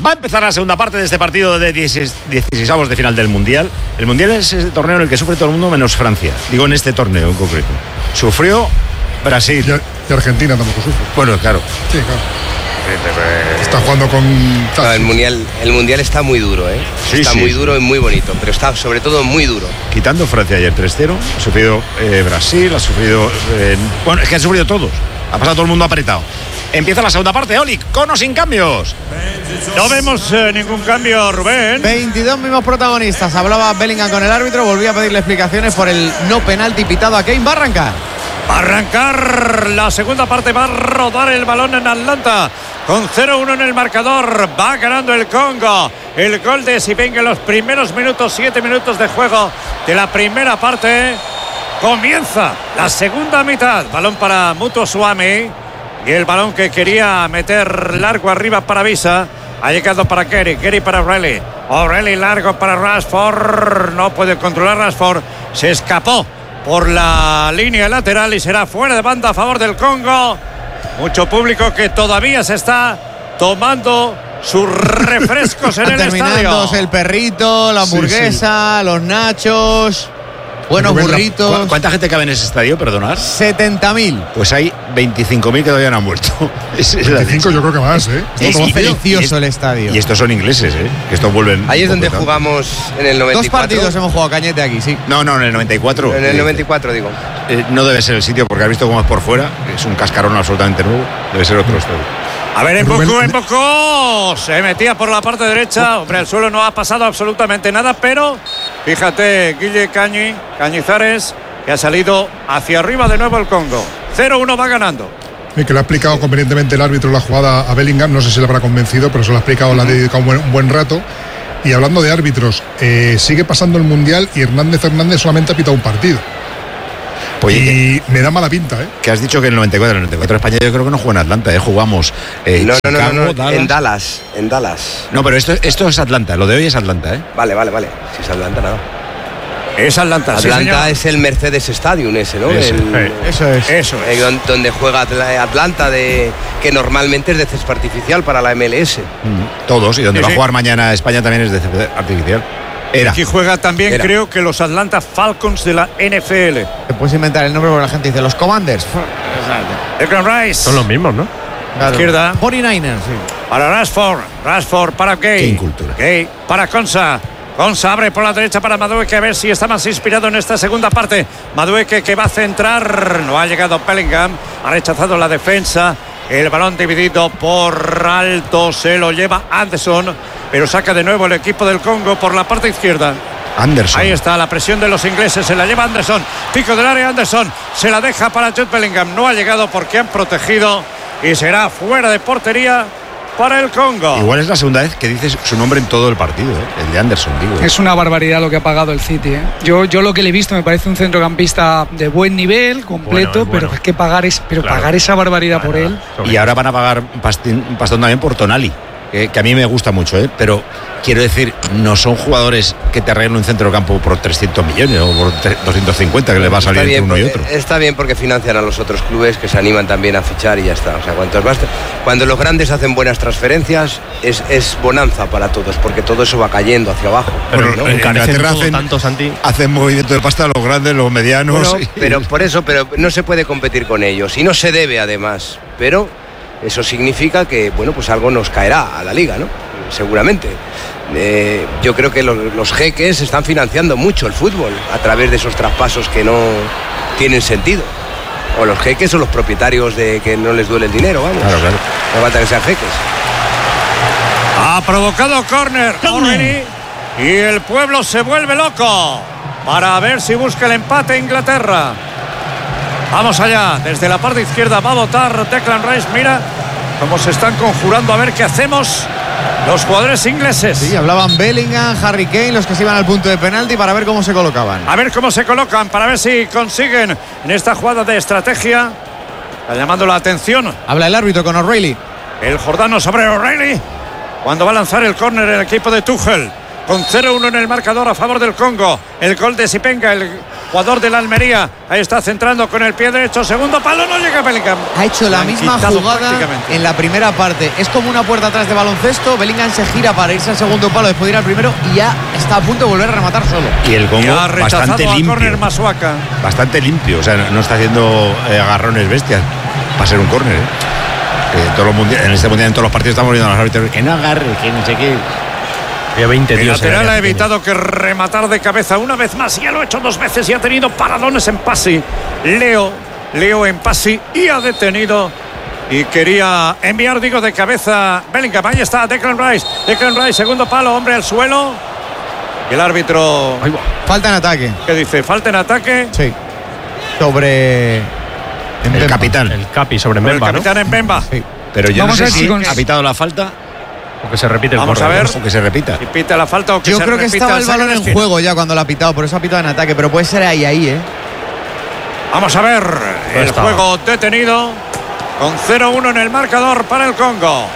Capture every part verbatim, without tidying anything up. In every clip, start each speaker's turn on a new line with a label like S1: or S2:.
S1: Va a empezar la segunda parte de este partido de dieciséisavos de final del Mundial. El Mundial es el torneo en el que sufre todo el mundo menos Francia. Digo, en este torneo en concreto. Sufrió Brasil.
S2: Y, y Argentina tampoco sufre.
S1: Bueno, claro.
S2: Sí, claro. Está jugando con...
S3: No, el, mundial, el Mundial está muy duro, ¿eh?
S1: Sí,
S3: está
S1: sí,
S3: muy
S1: sí.
S3: duro y muy bonito, pero está sobre todo muy duro.
S1: Quitando Francia ayer tres cero, ha sufrido eh, Brasil, ha sufrido... Eh, bueno, es que han sufrido todos. Ha pasado todo el mundo apretado. Empieza la segunda parte, Oli, con o sin cambios.
S4: No vemos eh, ningún cambio, Rubén.
S5: veintidós mismos protagonistas. Hablaba Bellingham con el árbitro, volvía a pedirle explicaciones por el no penalti pitado a Kane. Va a arrancar.
S4: Va a arrancar la segunda parte, va a rodar el balón en Atlanta. Con cero uno en el marcador, va ganando el Congo. El gol de Sipenga en los primeros minutos, siete minutos de juego de la primera parte. Comienza la segunda mitad. Balón para Muto Suami. Y el balón que quería meter largo arriba para Visa. Ha llegado para Kerry, Kerry para O'Reilly. O'Reilly largo para Rashford. No puede controlar Rashford. Se escapó por la línea lateral y será fuera de banda a favor del Congo. Mucho público que todavía se está tomando sus refrescos en el
S5: terminándose
S4: estadio.
S5: El perrito, la hamburguesa, sí, sí. Los nachos, buenos
S1: Rubén,
S5: burritos.
S1: ¿cu ¿Cuánta gente cabe en ese estadio, perdonad?
S5: setenta mil.
S1: Pues hay veinticinco mil que todavía no han vuelto.
S2: veinticinco yo creo que más, ¿eh?
S5: Es, es precioso el estadio.
S1: Y estos son ingleses, ¿eh? Que estos vuelven...
S3: Ahí es donde jugamos en el noventa y cuatro.
S5: Dos partidos hemos jugado, Cañete, aquí, sí.
S1: No, no, en el noventa y cuatro.
S3: En el noventa y cuatro, digo.
S1: Eh, no debe ser el sitio, porque has visto cómo es por fuera. Es un cascarón absolutamente nuevo. Debe ser otro estadio.
S4: A ver, en poco, en poco. Se metía por la parte derecha. Hombre, el suelo no ha pasado absolutamente nada, pero fíjate, Guille Cañi, Cañizares, que ha salido hacia arriba de nuevo el Congo. cero uno va ganando.
S2: Y que le ha explicado convenientemente el árbitro la jugada a Bellingham. No sé si le habrá convencido, pero se lo ha explicado, le ha dedicado un buen, un buen rato. Y hablando de árbitros, eh, sigue pasando el Mundial y Hernández Hernández solamente ha pitado un partido. Oye, y que, me da mala pinta, ¿eh?
S1: Que has dicho que en el noventa y cuatro, en el noventa y cuatro España yo creo que no juega en Atlanta, ¿eh? Jugamos eh,
S3: no,
S1: Chicago,
S3: no, no, no,
S1: Dallas.
S3: en Dallas, en Dallas.
S1: No, pero esto, esto es Atlanta, lo de hoy es Atlanta, ¿eh?
S3: Vale, vale, vale. Si es Atlanta, nada.
S4: Es Atlanta,
S3: Atlanta
S4: sí,
S3: es el Mercedes Stadium ese, ¿no?
S1: Eso,
S3: el,
S5: eso es.
S4: Eso es.
S3: Eh, donde juega Atlanta, de, que normalmente es de césped artificial para la M L S.
S1: Mm, todos, y donde
S4: sí,
S1: va
S4: sí.
S1: a jugar mañana España también es de césped artificial. Era.
S4: Aquí juega también,
S1: Era.
S4: creo que los Atlanta Falcons de la N F L.
S5: Te puedes inventar el nombre porque la gente dice los Commanders.
S4: Declan Rice.
S6: Son los mismos, ¿no?
S5: Claro.
S4: Izquierda.
S5: cuarenta y nueve ers, sí.
S4: Para Rashford. Rashford para Gay.
S1: Qué incultura.
S4: Gay para Konsa. Konsa abre por la derecha para Madueke, a ver si está más inspirado en esta segunda parte. Madueke que va a centrar. No ha llegado Bellingham. Ha rechazado la defensa. El balón dividido por alto. Se lo lleva Anderson. Pero saca de nuevo el equipo del Congo por la parte izquierda.
S1: Anderson.
S4: Ahí está la presión de los ingleses. Se la lleva Anderson. Pico del área Anderson. Se la deja para Jude Bellingham. No ha llegado porque han protegido. Y será fuera de portería para el Congo.
S1: Igual es la segunda vez que dices su nombre en todo el partido, ¿eh? El de Anderson, digo.
S7: Es una barbaridad lo que ha pagado el City, ¿eh? Yo, yo lo que le he visto me parece un centrocampista de buen nivel, completo, bueno, es bueno. pero es que pagar, es, pero claro. pagar esa barbaridad claro, por él.
S1: Y ahora van a pagar un pastón, un pastón también por Tonali. Que, que a mí me gusta mucho, ¿eh? Pero quiero decir, no son jugadores que te arreglen un centro de campo por trescientos millones o por doscientos cincuenta que le va a salir entre uno
S3: porque,
S1: y otro.
S3: Está bien porque financian a los otros clubes que se animan también a fichar y ya está. O sea, cuantos más, cuando los grandes hacen buenas transferencias es, es bonanza para todos porque todo eso va cayendo hacia abajo.
S6: Pero
S3: ¿no?
S6: en Inglaterra hacen, tanto, Santi.
S1: hacen movimiento de pasta los grandes, los medianos.
S3: Bueno,
S1: y...
S3: Pero por eso, pero no se puede competir con ellos y no se debe además. Pero eso significa que, bueno, pues algo nos caerá a la liga, ¿no? Seguramente. Eh, yo creo que los, los jeques están financiando mucho el fútbol a través de esos traspasos que no tienen sentido. O los jeques o los propietarios de que no les duele el dinero, vamos.
S1: Claro, claro.
S3: No falta que sean jeques.
S4: Ha provocado córner y el pueblo se vuelve loco para ver si busca el empate Inglaterra. Vamos allá, desde la parte izquierda va a votar Declan Rice. Mira cómo se están conjurando a ver qué hacemos los jugadores ingleses.
S5: Sí, hablaban Bellingham, Harry Kane, los que se iban al punto de penalti para ver cómo se colocaban.
S4: A ver cómo se colocan, para ver si consiguen en esta jugada de estrategia. Está llamando la atención.
S5: Habla el árbitro con O'Reilly.
S4: El jordano sobre O'Reilly. Cuando va a lanzar el córner el equipo de Tuchel. con cero uno en el marcador a favor del Congo. El gol de Sipenga, el jugador de la Almería. Ahí está centrando con el pie derecho. Segundo palo, no llega Bellingham.
S5: Ha hecho la misma jugada en la primera parte. Es como una puerta atrás de baloncesto. Bellingham se gira para irse al segundo palo después de ir al primero y ya está a punto de volver a rematar solo.
S1: Y el Congo bastante limpio.
S4: Masuaca.
S1: Bastante limpio. O sea, no está haciendo eh, agarrones bestias para ser un córner. ¿eh? Eh, todos los mundial, en este mundial, en todos los partidos estamos viendo a los árbitros que no agarre, que no sé qué.
S4: El lateral ha evitado que rematar de cabeza una vez más. Ya lo ha hecho dos veces y ha tenido paradones en pase. Leo, Leo en pase y ha detenido. Y quería enviar, digo, de cabeza Bellingham. Ahí está Declan Rice. Declan Rice, segundo palo, hombre al suelo. Y el árbitro.
S5: Falta en ataque.
S4: ¿Qué dice? ¿Falta en ataque?
S5: Sí. Sobre.
S1: El Mbemba. Capitán.
S6: El Capi sobre Mbemba.
S4: El capitán, ¿no? En Mbemba. Sí.
S1: Pero yo Vamos no sé si ha pitado la falta.
S6: O que se repite el
S4: Vamos
S6: corner,
S4: a ver.
S1: O que se repita.
S4: Si pita la falta o que
S5: Yo
S4: se
S5: creo que
S4: repita,
S5: estaba el balón en juego ya cuando la ha pitado, por eso ha pitado en ataque, pero puede ser ahí, ahí, ¿eh?
S4: Vamos a ver. El
S6: estaba.
S4: juego detenido con cero uno en el marcador para el Congo.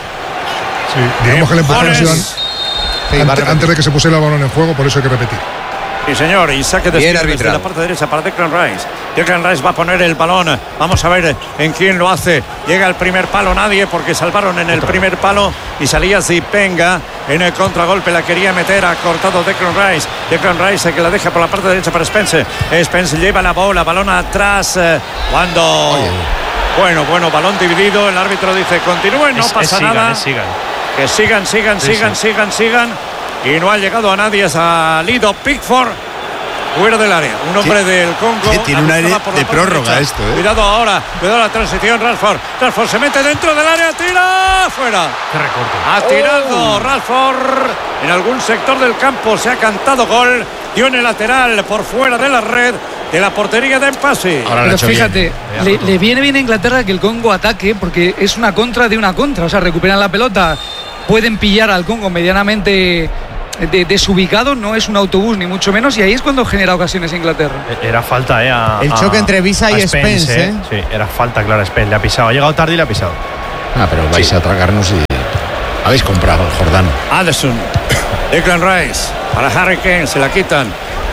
S2: Sí, digamos que el empujón ha sido
S5: Sí,
S2: antes, antes de que se pusiera el balón en juego, por eso hay que repetir.
S4: Sí, señor, y saque de
S3: Bien
S4: desde la parte derecha para Declan Rice. Declan Rice va a poner el balón. Vamos a ver en quién lo hace. Llega el primer palo, nadie, porque salvaron en el primer palo y salía Zipenga en el contragolpe. La quería meter, ha cortado Declan Rice. Declan Rice que la deja por la parte derecha para Spence. Spence lleva la bola, balón atrás. Cuando. Oye. Bueno, bueno, balón dividido. El árbitro dice continúen, no
S6: es,
S4: pasa
S6: es
S4: nada.
S6: Sigan, es sigan.
S4: Que sigan, sigan,
S6: sí,
S4: sigan,
S6: sí.
S4: sigan, sigan. Y no ha llegado a nadie, ha salido Pickford fuera del área. Un hombre
S1: sí,
S4: del Congo.
S1: Sí, tiene un aire de prórroga esto, ¿eh?
S4: Cuidado ahora, cuidado la transición, Rashford. Rashford se mete dentro del área, tira fuera.
S6: Qué recorte.
S4: Ha tirado oh. Rashford en algún sector del campo, se ha cantado gol. Dio en el lateral por fuera de la red de la portería de Empasi.
S7: Pero fíjate, le, le viene bien a Inglaterra que el Congo ataque porque es una contra de una contra. O sea, recuperan la pelota, pueden pillar al Congo medianamente de, desubicado, no es un autobús ni mucho menos, y ahí es cuando genera ocasiones Inglaterra.
S6: Era falta, ¿eh? A,
S5: el choque
S6: a,
S5: entre Visa y Spence, Spence ¿eh?
S6: Sí, era falta, claro, Spence. Le ha pisado, ha llegado tarde y le ha pisado.
S1: Ah, pero vais sí. a tragarnos y habéis comprado el Jordán.
S4: Addison, Declan Rice, para Harry Kane, se la quitan,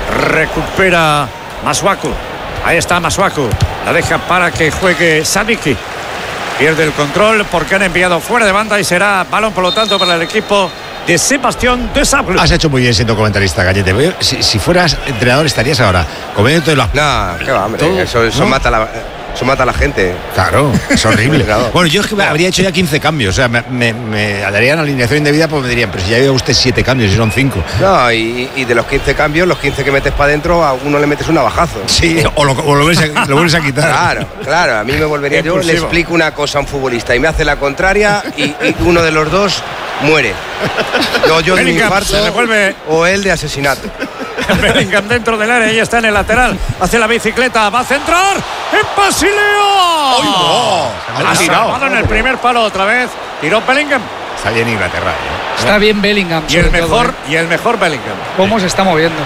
S4: recupera Masuaku. Ahí está Masuaku, la deja para que juegue Sadiki. Pierde el control porque han enviado fuera de banda y será balón, por lo tanto, para el equipo de Sebastián Desablus.
S1: Has hecho muy bien siendo comentarista, Gallete. Si, si fueras entrenador estarías ahora comiendo todas las...
S3: No, qué va, hombre. Todo, eso eso ¿no? mata la... Eso mata a la gente.
S1: Claro, es horrible.
S3: Claro.
S1: Bueno, yo es que claro. habría hecho ya quince cambios. O sea, me, me, me darían alineación indebida porque me dirían, pero si ya lleva usted siete cambios y son cinco.
S3: No, y, y de los quince cambios, los quince que metes para adentro, a uno le metes un navajazo.
S1: Sí, o lo, o lo, vuelves, a, lo vuelves a quitar.
S3: Claro, claro. A mí me volvería. Yo le explico una cosa a un futbolista y me hace la contraria y, y uno de los dos muere. Yo, yo de un infarto
S4: se revuelve.
S3: O él de asesinato.
S4: Bellingham dentro del área, y está en el lateral, hace la bicicleta, va a centrar, en Basileo.
S1: ¡Oh, no!
S4: Ha salvado en el primer palo otra vez, tiró Bellingham.
S1: Está bien Inglaterra, ¿eh?
S7: Está bien Bellingham.
S4: Y el mejor,
S7: todo, ¿eh?
S4: y el mejor Bellingham.
S7: ¿Cómo sí. se está moviendo?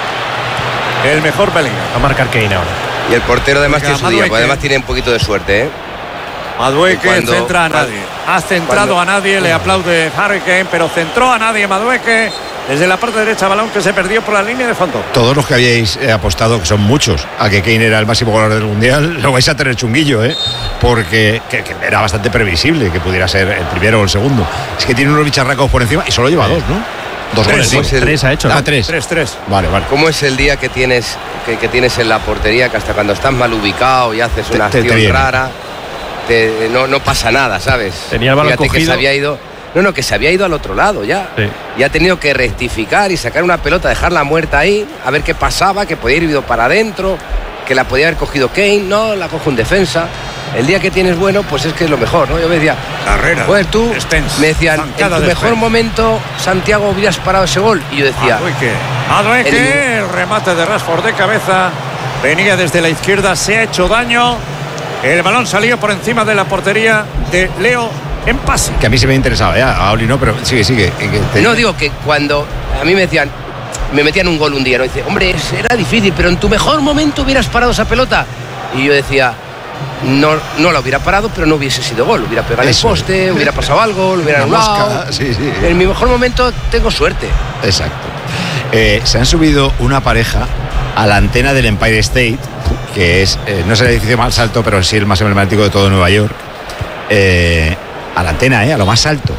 S4: El mejor Bellingham.
S6: Va a marcar Kane ahora.
S3: Y el portero además tiene su día, porque además tiene un poquito de suerte, ¿eh?
S4: Madueke cuando, centra a nadie. Ha centrado cuando, a nadie, le aplaude Harry Kane, pero centró a nadie Madueke. Desde la parte derecha, balón que se perdió por la línea de fondo.
S1: Todos los que habíais eh, apostado, que son muchos, a que Kane era el máximo goleador del Mundial, lo vais a tener chunguillo, ¿eh? Porque que, que era bastante previsible que pudiera ser el primero o el segundo. Es que tiene unos bicharracos por encima y solo lleva dos, ¿no? Dos
S4: tres,
S1: goles.
S6: Sí. El, tres ha hecho, ¿no?
S1: Ah, tres.
S4: Tres, tres.
S1: Vale, vale.
S3: ¿Cómo es el día que tienes, que, que tienes en la portería, que hasta cuando estás mal ubicado y haces una te, acción te rara, te, no, no pasa nada, ¿sabes?
S6: Tenía el balón
S3: Fíjate
S6: cogido.
S3: que se había ido... No, no, que se había ido al otro lado ya.
S6: Sí.
S3: Y ha tenido que rectificar y sacar una pelota, dejarla muerta ahí, a ver qué pasaba, que podía ir ido para adentro, que la podía haber cogido Kane, no, la cojo un defensa. El día que tienes bueno, pues es que es lo mejor, ¿no? Yo me decía,
S4: Carrera,
S3: pues tú,
S4: Spence,
S3: me decían, en tu mejor Spence. momento, Santiago, hubieras parado ese gol. Y yo decía...
S4: Madueke, Madueke, el remate de Rashford de cabeza, venía desde la izquierda, se ha hecho daño. El balón salió por encima de la portería de Leo en pase.
S1: Que a mí se me interesaba, ya, a Oli no, pero sigue, sigue.
S3: Te... No, digo que cuando a mí me decían, me metían un gol un día, ¿no? Dice, hombre, era difícil, pero en tu mejor momento hubieras parado esa pelota. Y yo decía, no, no la hubiera parado, pero no hubiese sido gol. Hubiera pegado el poste, hubiera pasado algo, lo hubiera anulado.
S1: Sí, sí.
S3: En mi mejor momento tengo suerte.
S1: Exacto. Eh, se han subido una pareja a la antena del Empire State, que es, eh, no es el edificio más alto, pero sí el más emblemático de todo Nueva York. Eh, a la antena, eh, a lo más alto.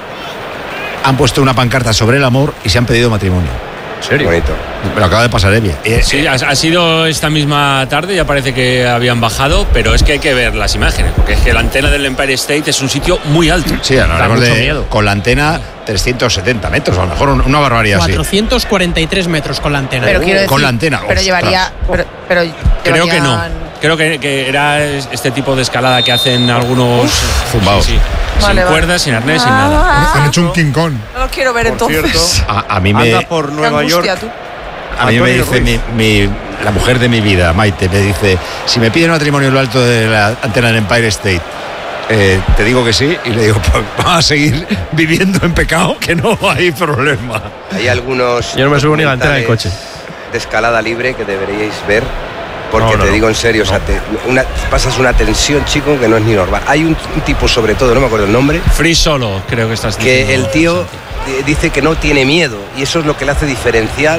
S1: Han puesto una pancarta sobre el amor y se han pedido matrimonio.
S6: ¿En serio?
S3: Bonito.
S1: Me lo acaba de pasar Evia. Eh,
S8: Sí, ha, ha sido esta misma tarde, ya parece que habían bajado, pero es que hay que ver las imágenes, porque es que la antena del Empire State es un sitio muy alto.
S1: Sí, hablamos de con la antena trescientos setenta metros, a lo mejor una barbaridad así.
S9: cuatrocientos cuarenta y tres metros con la antena.
S10: Pero quiero decir,
S1: con la antena.
S10: Pero
S1: ostras.
S10: llevaría. Pero, pero
S8: Creo que no.
S10: llevarían-
S8: Creo que, que era este tipo de escalada que hacen algunos
S1: zumbados.
S8: sí, sí.
S10: Vale,
S8: sin
S10: vale.
S8: cuerdas, sin arnés, sin nada.
S10: Ah,
S2: Han hecho un King Kong.
S10: No lo quiero ver
S4: Por
S10: entonces.
S4: cierto,
S1: A, a mí me,
S4: anda por
S10: Qué
S4: Nueva
S10: angustia,
S4: York.
S10: tú.
S1: a mí me
S4: Antonio
S1: dice mi,
S4: Ruiz.
S1: mi- la mujer de mi vida, Maite, me dice, si me piden matrimonio en lo alto de la antena del Empire State, eh, te digo que sí, y le digo, pues vamos a seguir viviendo en pecado, que no hay problema.
S3: Hay algunos.
S6: Yo no me subo ni a la antena del coche.
S3: De escalada libre que deberíais ver. Porque
S6: No, no,
S3: te
S6: no.
S3: digo en serio, o sea, te- una- pasas una tensión, chico, que no es ni normal. Hay un, un tipo, sobre todo, no me acuerdo el nombre,
S8: Free solo, creo que estás diciendo.
S3: que el tío
S8: Santi.
S3: eh, dice que no tiene miedo y eso es lo que le hace diferencial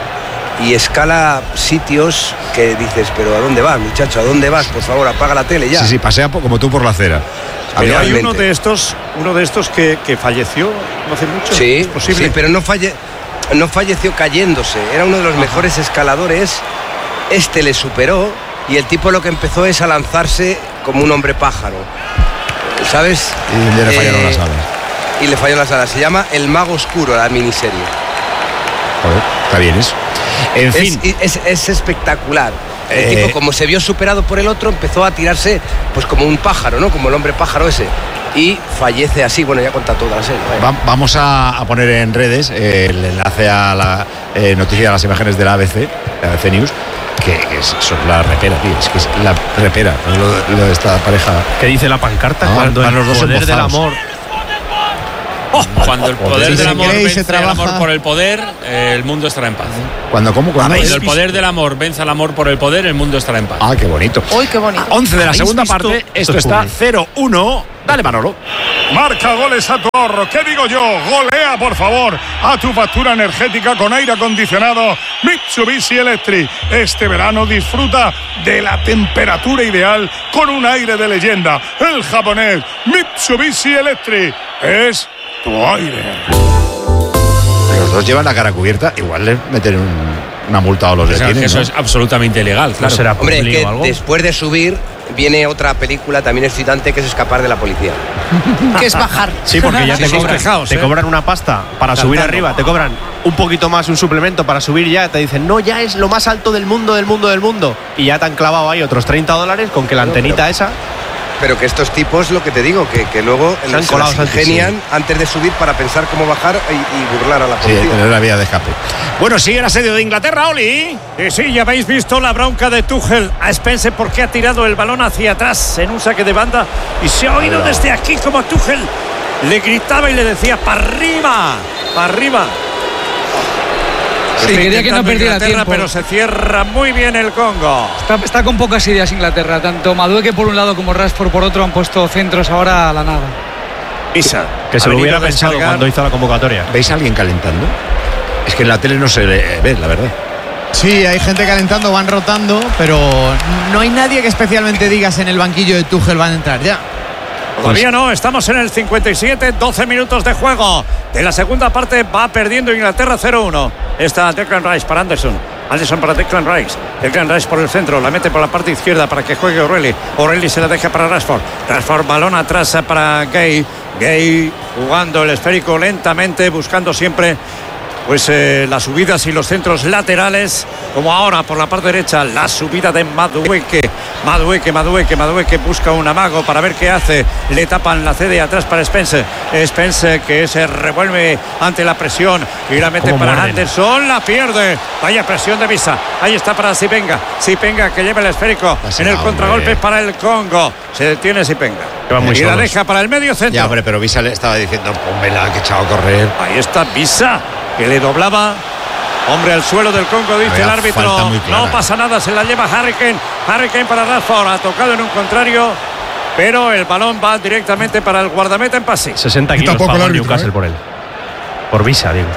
S3: y escala sitios que dices, pero ¿a dónde vas, muchacho? ¿A dónde vas? Por favor, apaga la tele ya.
S1: Sí, sí, pasea po- como tú por la acera.
S4: Pero hay
S3: Realmente.
S4: uno de estos, uno de estos que, que falleció no hace mucho.
S3: Sí,
S4: ¿Es posible?
S3: sí, pero no, falle, no falleció cayéndose. Era uno de los mejores escaladores. Este le superó y el tipo lo que empezó es a lanzarse como un hombre pájaro. ¿Sabes?
S1: Y le fallaron
S3: Eh,
S1: las alas.
S3: Y le falló las alas. Se llama El Mago Oscuro, la miniserie.
S1: Joder, está bien eso. En
S3: Es,
S1: fin,
S3: es, es espectacular. El
S1: Eh,
S3: tipo, como se vio superado por el otro, empezó a tirarse pues como un pájaro, ¿no? Como el hombre pájaro ese. Y fallece así. Bueno, ya cuenta toda la serie. vaya.
S1: va- vamos a, a poner en redes eh, el enlace a la eh, noticia de las imágenes de la A B C, la A B C News, que, que es, son la repera, tío. Es que es la repera, lo, lo de esta pareja.
S6: ¿Qué dice la pancarta?
S1: Ah,
S6: Cuando
S1: van
S6: el
S1: los dos
S6: poder del
S1: embozados.
S6: amor.
S8: Cuando el poder
S5: Si
S8: del
S5: se
S8: amor
S5: cree y se
S8: vence el
S5: trabaja.
S8: amor por el poder, eh, el mundo estará en paz.
S1: Cuando, ¿cómo? Cuando
S8: Cuando el poder del amor vence al amor por el poder, el mundo estará en paz.
S1: Ah, qué bonito.
S10: Uy, qué bonito.
S1: once de la
S6: ¿Habéis
S1: segunda
S6: visto?
S1: parte,
S6: Esto
S1: esto
S6: es
S1: está
S6: publi.
S1: cero uno. Dale, Manolo.
S2: Marca goles a tu ahorro. ¿Qué digo yo? Golea, por favor, a tu factura energética con aire acondicionado Mitsubishi Electric. Este verano disfruta de la temperatura ideal con un aire de leyenda. El japonés Mitsubishi Electric es tu aire.
S1: Los dos llevan la cara cubierta, igual le meten un- una multa o los
S8: O sea,
S1: detienen.
S8: que eso
S1: ¿no?
S8: es absolutamente ilegal,
S6: ¿No
S8: claro.
S6: será
S3: Hombre, es
S6: publi
S3: que
S6: o algo?
S3: después de subir viene otra película también excitante que es Escapar de la Policía.
S10: Que es bajar.
S6: Sí, porque ya te,
S4: Sí,
S6: cobran,
S4: fijaos,
S6: te
S4: ¿eh?
S6: cobran una pasta para subir arriba, te cobran un poquito más, un suplemento para subir ya, te dicen, no, ya es lo más alto del mundo, del mundo, del mundo. Y ya te han clavado ahí otros treinta dólares con que la antenita esa.
S3: Pero que estos tipos, lo que te digo, que, que luego
S6: Se han
S3: se
S6: colado
S3: las
S6: antes,
S3: ingenian antes de subir para pensar cómo bajar y, y burlar a la
S1: Sí,
S3: policía.
S1: tener la vía de escape. Bueno, sigue el asedio de Inglaterra, Oli.
S4: Y sí, ya habéis visto la bronca de Tuchel a Spencer porque ha tirado el balón hacia atrás en un saque de banda y se ha oído desde aquí como Tuchel le gritaba y le decía ¡para arriba! ¡para arriba!
S7: Sí,
S4: Está
S7: quería que no
S4: intentando
S7: perdiera
S4: Inglaterra,
S7: tiempo.
S4: pero se cierra muy bien el Congo.
S7: Está, está con pocas ideas Inglaterra. Tanto Madueke por un lado como Rashford por otro han puesto centros ahora a la nada.
S4: Isa,
S6: Que se
S4: ha
S6: lo
S4: venido
S6: hubiera
S4: a
S6: pensado
S4: descargar.
S6: cuando hizo la convocatoria.
S1: ¿Veis a alguien calentando? Es que en la tele no se le ve, la verdad.
S5: Sí, hay gente calentando, van rotando, pero no hay nadie que especialmente digas en el banquillo de Tuchel van a entrar ya.
S4: Todavía no, estamos en el cincuenta y siete, doce minutos de juego. De la segunda parte va perdiendo Inglaterra cero uno. Está Declan Rice para Anderson. Anderson para Declan Rice. Declan Rice por el centro, la mete por la parte izquierda para que juegue O'Reilly. O'Reilly se la deja para Rashford. Rashford, balón atrás para Gay. Gay jugando el esférico lentamente, buscando siempre pues eh, las subidas y los centros laterales, como ahora por la parte derecha, la subida de Madueke. Madueke, Madueke, Madueke busca un amago para ver qué hace. Le tapan la C D atrás para Spencer. Spencer que se revuelve ante la presión y la mete
S6: Cómo
S4: para
S6: muerden.
S4: Anderson, la pierde. Vaya presión de Visa. Ahí está para Sipenga. Sipenga que lleva el esférico
S1: Así
S4: en el
S1: no,
S4: contragolpe
S1: hombre.
S4: para el Congo. Se detiene Sipenga.
S6: Que van muy
S4: Y la
S6: solos.
S4: deja para el medio centro.
S1: Ya, hombre, pero Visa le estaba diciendo, pónmela, que echado a correr.
S4: Ahí está Visa, que le doblaba. Hombre al suelo del Congo, dice
S1: Había
S4: el árbitro.
S1: falta muy clara.
S4: No pasa nada, se la lleva Harry Kane. Harry Kane para Rashford, ha tocado en un contrario, pero el balón va directamente para el guardameta en pase.
S6: sesenta
S2: Y
S6: kilos
S2: tampoco el
S6: pagó
S2: árbitro,
S6: Newcastle
S2: ¿eh?
S6: por él. Por Visa, digo.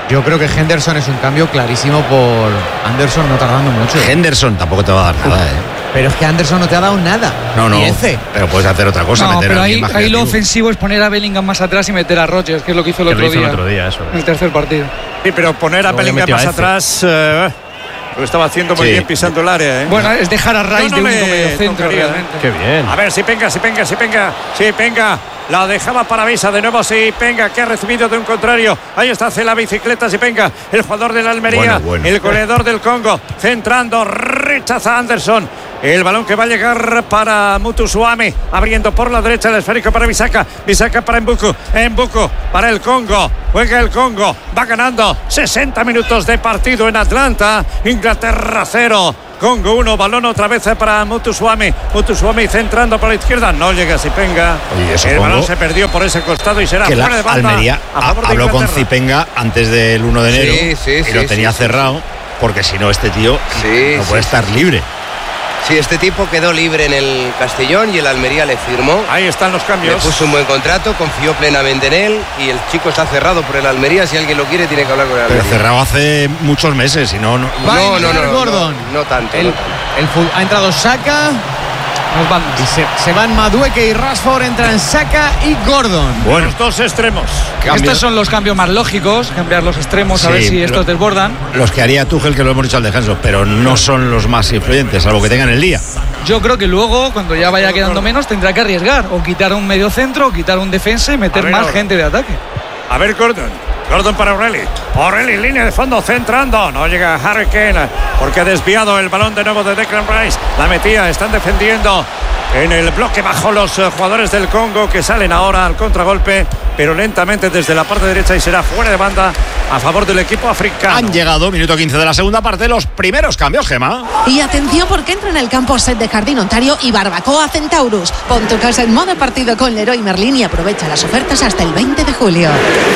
S5: Yo creo que Henderson es un cambio clarísimo por Anderson, no tardando mucho.
S1: Henderson tampoco te va a dar nada, ¿eh?
S5: Pero es que Anderson no te ha dado nada.
S1: No, no.
S5: Ni ese.
S1: Pero puedes hacer otra cosa.
S7: No,
S1: meter
S7: pero
S1: a
S7: ahí,
S1: alguien más
S7: ahí lo
S1: creativo.
S7: ofensivo es poner a Bellingham más atrás y meter a Rodgers, que es lo que hizo el
S6: Que
S7: otro
S6: lo hizo
S7: día.
S6: el otro día, eso.
S7: En el tercer partido.
S4: Sí, pero poner a
S6: Luego le
S4: Bellingham
S6: metió a
S4: más
S6: Eze.
S4: atrás eh, lo estaba haciendo muy
S1: Sí.
S4: bien pisando el área. ¿eh?
S7: Bueno, es dejar a Rice
S4: Yo no
S7: de
S4: le
S7: único medio centro
S4: tocaría,
S7: realmente.
S6: Qué bien.
S4: A ver, si venga, si venga, si venga, si venga. La dejaba para Visa de nuevo, si venga, que ha recibido de un contrario. Ahí está, hace la bicicleta, si venga, el jugador de la Almería,
S1: Bueno, bueno.
S4: el goleador del Congo, centrando, rechaza Anderson. El balón que va a llegar para Mutusuame, abriendo por la derecha el esférico para Bisaka, Bisaka para Mbuku, Mbuku para el Congo, juega el Congo, va ganando sesenta minutos de partido en Atlanta, Inglaterra cero. Congo uno, balón otra vez para Mutusuame. Mutusuame centrando por la izquierda. No llega Zipenga.
S1: Oye, eso
S4: el
S1: Congo,
S4: balón se perdió por ese costado y será
S1: que
S4: fuera
S1: la
S4: de banda.
S1: Almería
S4: a favor de
S1: habló con
S4: Inglaterra.
S1: Zipenga antes del uno de enero
S3: Sí, sí,
S1: y
S3: sí,
S1: lo
S3: sí,
S1: tenía
S3: sí,
S1: cerrado porque si no este tío
S3: Sí,
S1: no
S3: sí,
S1: puede
S3: sí.
S1: estar libre.
S3: Sí, este tipo quedó libre en el Castellón y el Almería le firmó.
S4: Ahí están los
S3: Le
S4: cambios.
S3: puso un buen contrato, confió plenamente en él y el chico está cerrado por el Almería. Si alguien lo quiere, tiene que hablar con el
S1: Pero
S3: Almería.
S1: cerrado hace muchos meses y no, no
S5: Va a
S3: No, no,
S5: entrar
S3: no, no,
S5: Gordon.
S3: no, no tanto.
S5: El,
S3: no tanto.
S5: el fu- ha entrado Saka
S7: Nos van más.
S5: y se, se van Madueke y Rashford, entran Saka y Gordon.
S1: Bueno,
S4: Los dos extremos.
S7: Estos son los cambios más lógicos, cambiar los extremos a
S1: Sí,
S7: ver si
S1: lo-
S7: estos desbordan.
S1: los que haría Tuchel, que lo hemos dicho al descanso, pero no son los más influyentes, salvo que tengan el día.
S7: Yo creo que luego, cuando ya vaya quedando menos, tendrá que arriesgar o quitar un medio centro, o quitar un defensa y meter
S4: A ver
S7: más
S4: ahora.
S7: gente de ataque.
S4: A ver, Gordon. Gordon para O'Reilly. O'Reilly, línea de fondo, centrando. No llega Harry Kane porque ha desviado el balón de nuevo de Declan Rice. La metía, están defendiendo en el bloque bajo los eh, jugadores del Congo que salen ahora al contragolpe, pero lentamente desde la parte derecha y será fuera de banda a favor del equipo africano.
S1: Han llegado, minuto quince de la segunda parte, los primeros cambios, Gemma.
S11: Y atención porque entra en el campo set de Jardín Ontario y Barbacoa Centaurus. Pon tu casa en modo partido con Leroy Merlin y aprovecha las ofertas hasta el veinte de julio.